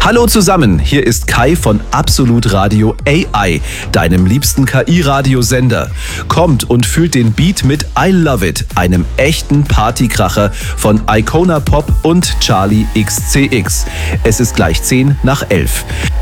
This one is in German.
Hallo zusammen, hier ist Kai von Absolut Radio AI, deinem liebsten KI-Radiosender. Kommt und fühlt den Beat mit I Love It, einem echten Partykracher von Icona Pop und Charlie XCX. Es ist gleich 10 nach 11.